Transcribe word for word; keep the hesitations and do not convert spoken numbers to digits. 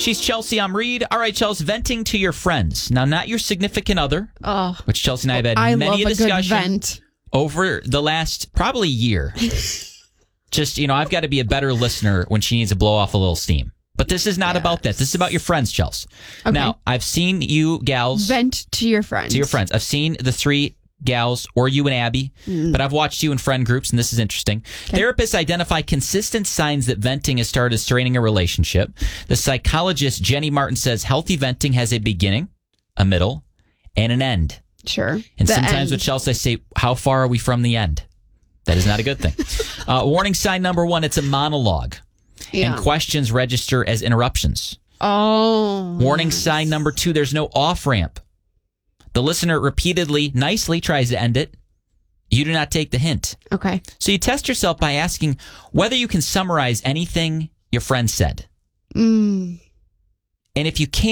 She's Chelsea. I'm Reed. All right, Chelsea, venting to your friends. Now, not your significant other, Oh, which Chelsea and I have had I many love a a good discussion vent. over the last probably year. Just, you know, I've got to be a better listener when she needs to blow off a little steam. But this is not Yes. about that. This is about your friends, Chelsea. Okay. Now, I've seen you gals. Vent to your friends. To your friends. I've seen the three gals, or you and Abby, Mm. but I've watched you in friend groups, and this is interesting. Therapists identify consistent signs that venting has started straining a relationship. The psychologist Jenny Martin says healthy venting has a beginning, a middle, and an end. Sure. And The sometimes end. with Chelsea, I say, how far are we from the end? That is not a good thing. uh, warning sign number one, it's a monologue. Yeah. And questions register as interruptions. Oh. Warning sign number two, there's no off-ramp. The listener repeatedly, nicely tries to end it. You do not take the hint. Okay. So you test yourself by asking whether you can summarize anything your friend said. Mm. And if you can't,